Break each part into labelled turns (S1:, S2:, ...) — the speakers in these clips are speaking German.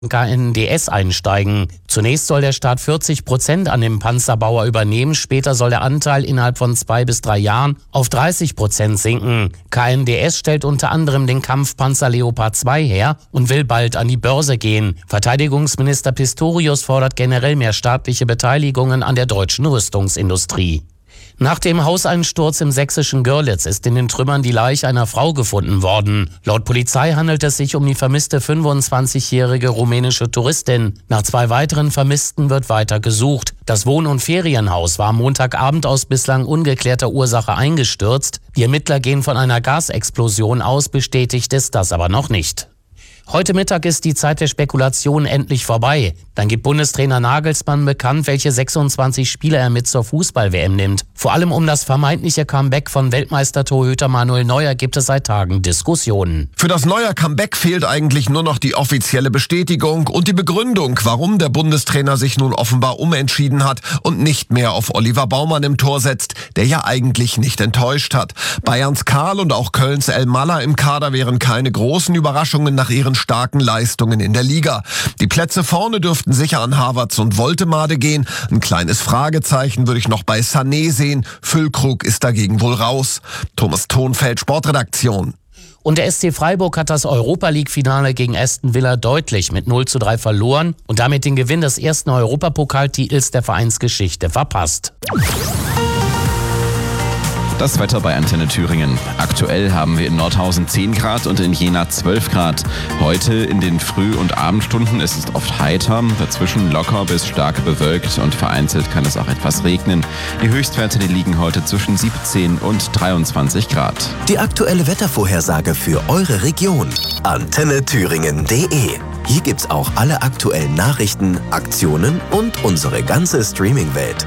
S1: KNDS einsteigen. Zunächst soll der Staat 40% an dem Panzerbauer übernehmen, später soll der Anteil innerhalb von 2 bis 3 Jahren auf 30% sinken. KNDS stellt unter anderem den Kampfpanzer Leopard 2 her und will bald an die Börse gehen. Verteidigungsminister Pistorius fordert generell mehr staatliche Beteiligungen an der deutschen Rüstungsindustrie. Nach dem Hauseinsturz im sächsischen Görlitz ist in den Trümmern die Leiche einer Frau gefunden worden. Laut Polizei handelt es sich um die vermisste 25-jährige rumänische Touristin. Nach 2 weiteren Vermissten wird weiter gesucht. Das Wohn- und Ferienhaus war am Montagabend aus bislang ungeklärter Ursache eingestürzt. Die Ermittler gehen von einer Gasexplosion aus, bestätigt ist das aber noch nicht. Heute Mittag ist die Zeit der Spekulation endlich vorbei. Dann gibt Bundestrainer Nagelsmann bekannt, welche 26 Spieler er mit zur Fußball-WM nimmt. Vor allem um das vermeintliche Comeback von Weltmeister-Torhüter Manuel Neuer gibt es seit Tagen Diskussionen.
S2: Für das Neuer-Comeback fehlt eigentlich nur noch die offizielle Bestätigung und die Begründung, warum der Bundestrainer sich nun offenbar umentschieden hat und nicht mehr auf Oliver Baumann im Tor setzt, der ja eigentlich nicht enttäuscht hat. Bayerns Karl und auch Kölns El Malla im Kader wären keine großen Überraschungen nach ihren starken Leistungen in der Liga. Die Plätze vorne dürften sicher an Havertz und Woltemade gehen. Ein kleines Fragezeichen würde ich noch bei Sané sehen. Füllkrug ist dagegen wohl raus. Thomas Thonfeld, Sportredaktion.
S1: Und der SC Freiburg hat das Europa-League-Finale gegen Aston Villa deutlich mit 0:3 verloren und damit den Gewinn des ersten Europapokaltitels der Vereinsgeschichte verpasst.
S3: Das Wetter bei Antenne Thüringen. Aktuell haben wir in Nordhausen 10 Grad und in Jena 12 Grad. Heute in den Früh- und Abendstunden ist es oft heiter, dazwischen locker bis stark bewölkt und vereinzelt kann es auch etwas regnen. Die Höchstwerte liegen heute zwischen 17 und 23 Grad.
S4: Die aktuelle Wettervorhersage für eure Region. AntenneThüringen.de. Hier gibt's auch alle aktuellen Nachrichten, Aktionen und unsere ganze Streaming-Welt.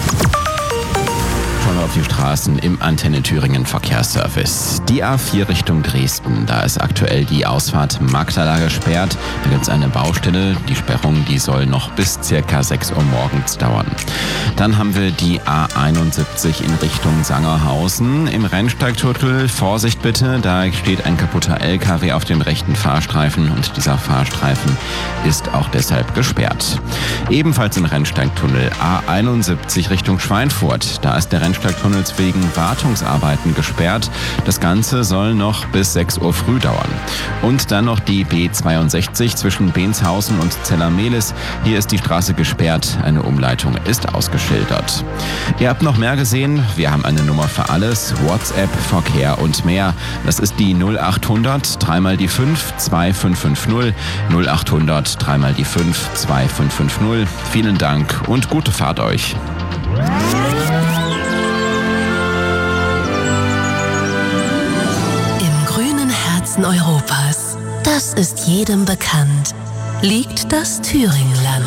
S3: Auf die Straßen im Antenne Thüringen Verkehrsservice. Die A4 Richtung Dresden, da ist aktuell die Ausfahrt Magdala gesperrt. Da gibt es eine Baustelle. Die Sperrung, die soll noch bis ca. 6 Uhr morgens dauern. Dann haben wir die A71 in Richtung Sangerhausen. Im Rennsteigtunnel, Vorsicht bitte, da steht ein kaputter LKW auf dem rechten Fahrstreifen und dieser Fahrstreifen ist auch deshalb gesperrt. Ebenfalls im Rennsteigtunnel A71 Richtung Schweinfurt, da ist der Rennsteigtunnel wegen Wartungsarbeiten gesperrt. Das Ganze soll noch bis 6 Uhr früh dauern. Und dann noch die B62 zwischen Benshausen und Zellermehlis. Hier ist die Straße gesperrt. Eine Umleitung ist ausgeschildert. Ihr habt noch mehr gesehen. Wir haben eine Nummer für alles. WhatsApp, Verkehr und mehr. Das ist die 0800 3 die 5 2550. 0800 3 die 5 2550. Vielen Dank und gute Fahrt euch.
S5: Europas, das ist jedem bekannt, liegt das Thüringenland.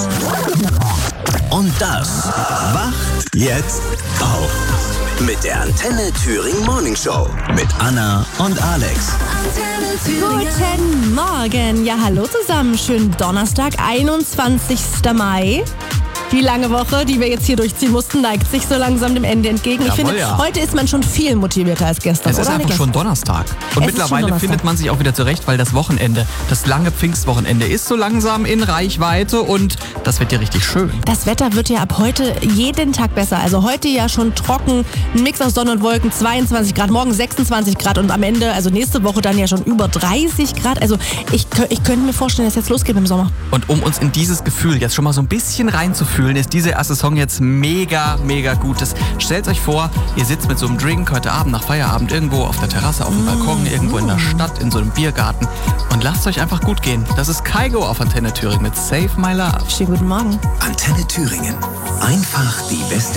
S4: Und das wacht jetzt auf. Mit der Antenne Thüringen Morning Show mit Anna und Alex.
S6: Guten Morgen. Ja, hallo zusammen. Schönen Donnerstag, 21. Mai. Die lange Woche, die wir jetzt hier durchziehen mussten, neigt sich so langsam dem Ende entgegen. Ich finde, heute ist man schon viel motivierter als gestern.
S7: Es ist einfach schon Donnerstag. Und mittlerweile findet man sich auch wieder zurecht, weil das Wochenende, das lange Pfingstwochenende ist so langsam in Reichweite und das wird ja richtig schön.
S6: Das Wetter wird ja ab heute jeden Tag besser. Also heute ja schon trocken, ein Mix aus Sonne und Wolken, 22 Grad, morgen 26 Grad und am Ende, also nächste Woche dann ja schon über 30 Grad. Also ich könnte mir vorstellen, dass es jetzt losgeht mit dem Sommer.
S7: Und um uns in dieses Gefühl jetzt schon mal so ein bisschen reinzufühlen, ist dieser erste Song jetzt mega, mega gut. Stellt euch vor, ihr sitzt mit so einem Drink heute Abend nach Feierabend irgendwo auf der Terrasse, auf dem Balkon, irgendwo in der Stadt, in so einem Biergarten und lasst euch einfach gut gehen. Das ist Kygo auf Antenne Thüringen mit Save My Love.
S6: Schönen guten Morgen.
S4: Antenne Thüringen. Einfach die beste